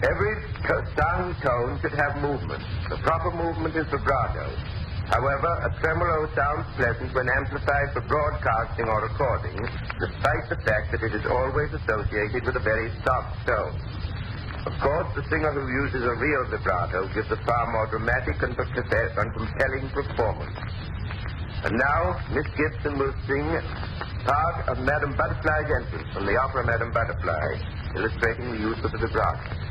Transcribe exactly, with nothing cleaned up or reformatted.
Every to- sung tone should have movement. The proper movement is vibrato. However, a tremolo sounds pleasant when amplified for broadcasting or recording, despite the fact that it is always associated with a very soft tone. Of course, the singer who uses a real vibrato gives a far more dramatic and, and compelling performance. And now, Miss Gibson will sing part of Madame Butterfly's entrance from the opera Madame Butterfly, illustrating the use of the vibrato.